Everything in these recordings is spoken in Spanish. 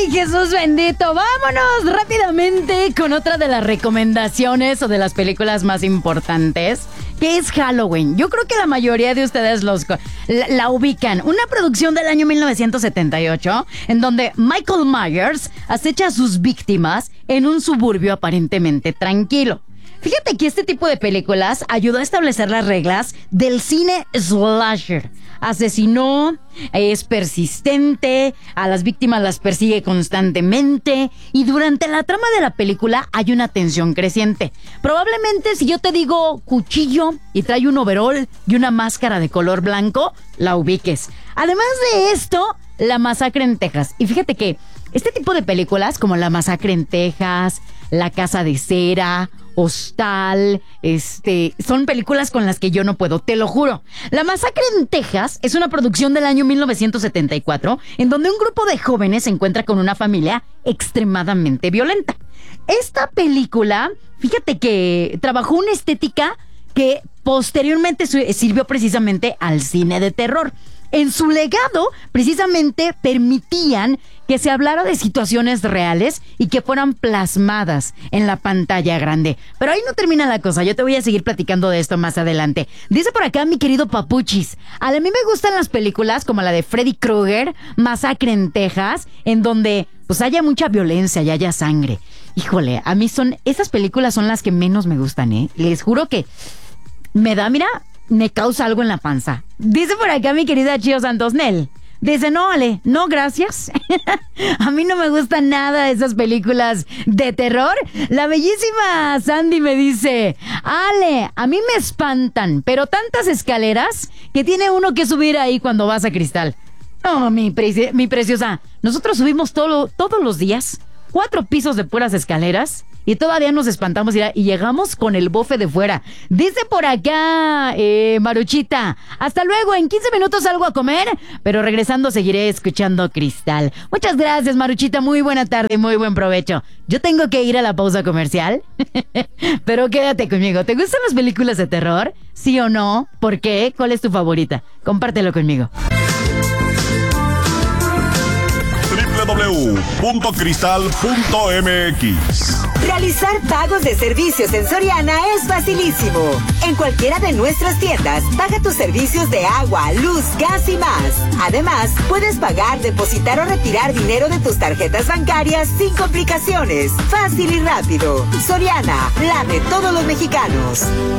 ¡Ay, Jesús bendito! Vámonos rápidamente con otra de las recomendaciones o de las películas más importantes, que es Halloween. Yo creo que la mayoría de ustedes la ubican. Una producción del año 1978, en donde Michael Myers acecha a sus víctimas en un suburbio aparentemente tranquilo. Fíjate que este tipo de películas ayudó a establecer las reglas del cine slasher. Asesinó, es persistente, a las víctimas las persigue constantemente y durante la trama de la película hay una tensión creciente. Probablemente si yo te digo cuchillo y trae un overol y una máscara de color blanco, la ubiques. Además de esto, La Masacre en Texas. Y fíjate que este tipo de películas como La Masacre en Texas, La Casa de Cera, Hostal, son películas con las que yo no puedo, te lo juro. La Masacre en Texas es una producción del año 1974, en donde un grupo de jóvenes se encuentra con una familia extremadamente violenta. Esta película, fíjate que trabajó una estética que posteriormente sirvió precisamente al cine de terror. En su legado, precisamente, permitían que se hablara de situaciones reales y que fueran plasmadas en la pantalla grande. Pero ahí no termina la cosa, yo te voy a seguir platicando de esto más adelante. Dice por acá mi querido Papuchis, a mí me gustan las películas como la de Freddy Krueger, Masacre en Texas, en donde pues haya mucha violencia y haya sangre. Híjole, a mí esas películas son las que menos me gustan, ¿eh? Les juro que me causa algo en la panza. Dice por acá mi querida Chio Santos Nel. Dice, no, Ale, no, gracias. A mí no me gustan nada esas películas de terror. La bellísima Sandy me dice, Ale, a mí me espantan, pero tantas escaleras que tiene uno que subir ahí cuando vas a Cristal. No, mi preciosa, nosotros subimos todos los días 4 pisos de puras escaleras y todavía nos espantamos y llegamos con el bofe de fuera. Dice por acá Maruchita, hasta luego, en 15 minutos salgo a comer, pero regresando seguiré escuchando Cristal. Muchas gracias, Maruchita, muy buena tarde, muy buen provecho. Yo tengo que ir a la pausa comercial, pero quédate conmigo. ¿Te gustan las películas de terror? ¿Sí o no? ¿Por qué? ¿Cuál es tu favorita? Compártelo conmigo. www.cristal.mx. Realizar pagos de servicios en Soriana es facilísimo. En cualquiera de nuestras tiendas, paga tus servicios de agua, luz, gas y más. Además, puedes pagar, depositar o retirar dinero de tus tarjetas bancarias sin complicaciones. Fácil y rápido. Soriana, la de todos los mexicanos.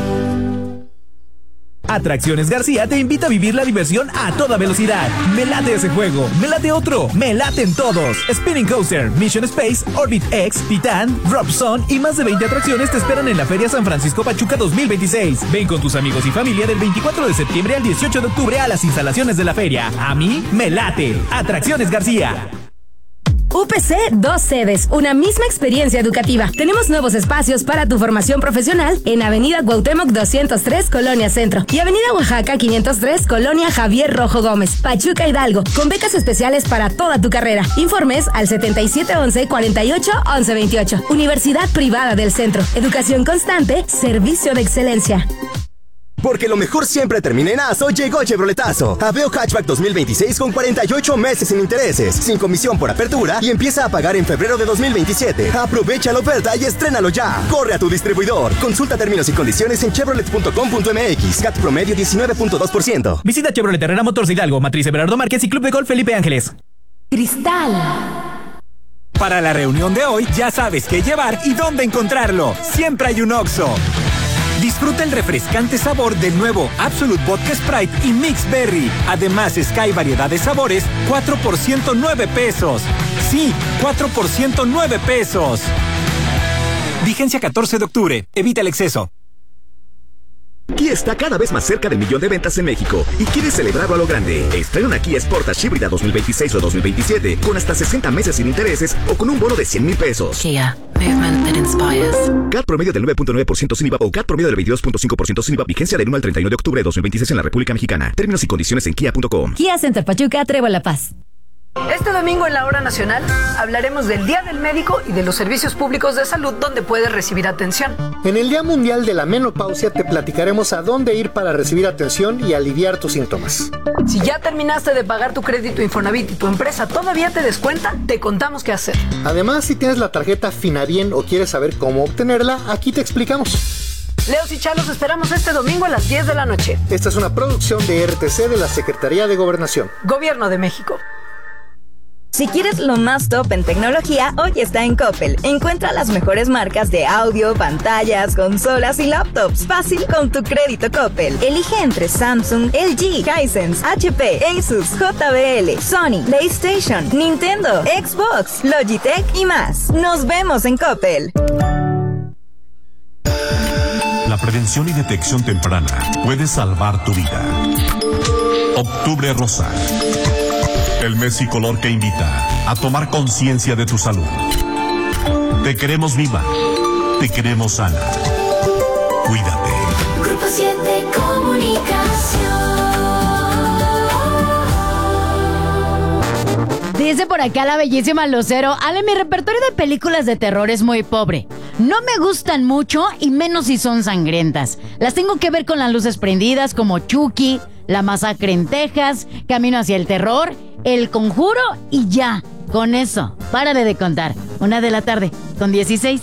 Atracciones García te invita a vivir la diversión a toda velocidad. Me late ese juego, me late otro, me laten todos. Spinning Coaster, Mission Space, Orbit X, Titan, Drop Zone y más de 20 atracciones te esperan en la Feria San Francisco Pachuca 2026. Ven con tus amigos y familia del 24 de septiembre al 18 de octubre a las instalaciones de la feria. A mí me late. Atracciones García. UPC, 2 sedes, una misma experiencia educativa. Tenemos nuevos espacios para tu formación profesional en Avenida Cuauhtémoc 203, Colonia Centro, y Avenida Oaxaca 503, Colonia Javier Rojo Gómez, Pachuca Hidalgo, con becas especiales para toda tu carrera. Informes al 7711-481128. Universidad Privada del Centro. Educación constante, servicio de excelencia. Porque lo mejor siempre termina en ASO, llegó Chevroletazo. Aveo Hatchback 2026 con 48 meses sin intereses, sin comisión por apertura y empieza a pagar en febrero de 2027. Aprovecha la oferta y estrénalo ya. Corre a tu distribuidor. Consulta términos y condiciones en chevrolet.com.mx. CAT promedio 19.2%. Visita Chevrolet Herrera Motors Hidalgo, Matriz Everardo Márquez y Club de Golf Felipe Ángeles. Cristal. Para la reunión de hoy ya sabes qué llevar y dónde encontrarlo. Siempre hay un Oxxo. Disfruta el refrescante sabor del nuevo Absolut Vodka Sprite y Mix Berry. Además, Sky variedad de sabores, 4 por 109 pesos. Sí, 4 por 109 pesos. Vigencia 14 de octubre. Evita el exceso. Kia está cada vez más cerca del 1.000.000 de ventas en México y quiere celebrarlo a lo grande. Estrena una Kia Sportage híbrida 2026 o 2027 con hasta 60 meses sin intereses o con un bono de 100,000 pesos. Kia, movement that inspires. CAT promedio del 9.9% sin IVA o CAT promedio del 22.5% sin IVA. Vigencia del 1 al 31 de octubre de 2026 en la República Mexicana. Términos y condiciones en kia.com. Kia Center Pachuca, Trébol La Paz. Este domingo en la Hora Nacional hablaremos del Día del Médico y de los servicios públicos de salud donde puedes recibir atención. En el Día Mundial de la Menopausia te platicaremos a dónde ir para recibir atención y aliviar tus síntomas. Si ya terminaste de pagar tu crédito Infonavit y tu empresa todavía te descuenta, te contamos qué hacer. Además, si tienes la tarjeta Finabien o quieres saber cómo obtenerla, aquí te explicamos. Leos y Chá, los esperamos este domingo a las 10 de la noche. Esta es una producción de RTC de la Secretaría de Gobernación. Gobierno de México. Si quieres lo más top en tecnología, hoy está en Coppel. Encuentra las mejores marcas de audio, pantallas, consolas y laptops. Fácil con tu crédito Coppel. Elige entre Samsung, LG, Hisense, HP, Asus, JBL, Sony, PlayStation, Nintendo, Xbox, Logitech y más. Nos vemos en Coppel. La prevención y detección temprana puede salvar tu vida. Octubre Rosa. El mes y color que invita a tomar conciencia de tu salud. Te queremos viva. Te queremos sana. Cuídate. Grupo 7 Comunicación. Dice por acá la bellísima Lucero: Ale, mi repertorio de películas de terror es muy pobre. No me gustan mucho y menos si son sangrientas. Las tengo que ver con las luces prendidas, como Chucky, La Masacre en Texas, Camino hacia el Terror, El Conjuro y ya. Con eso, párale de contar. 1:16 p.m.